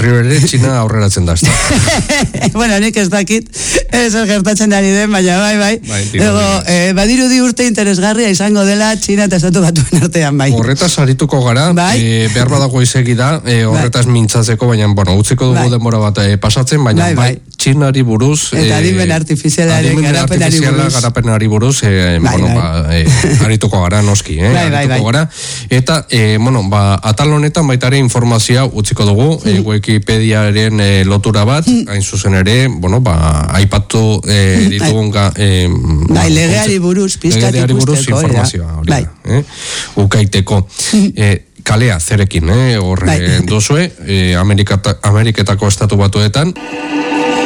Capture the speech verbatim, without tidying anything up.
berriro ere Txina aurreratzen da, ezta? Bueno, nik ez dakit, ez gertatzen ari den, baina bai, bai. Bai, Ego, eh, badirudi urte interesgarria izango dela Txina eta Estatu Batuen artean, bai. Horretaz arituko gara, bai? e, behar badago izegi da, e, horretaz bai. Mintzatzeko, baina, bueno, utziko dugu bai. Denbora bat e, pasatzen, baina bai, bai. bai Txinari buruz... Eta adimen e, artifizialaren garapenari buruz. Garapenari buruz, e, bai, bueno, bai. Ba, e, arituko gara noski, eh? Bai, bai, bai. Gara. Eta, e, bueno, ba, atal honetan baitare informazioa utziko dugu, mm. e, Wikipediaren e, lotura bat, mm. hain zuzen ere, bueno, ba, aipatu e, ditugun ga... E, bai, legeari buruz, pizkat ikusteko. Buruz informazioa, hori bai. da, eh? Ukaiteko. e, kalea zerekin, eh? Horre bai. Dozue, e, Amerikata, Ameriketako estatu batuetan,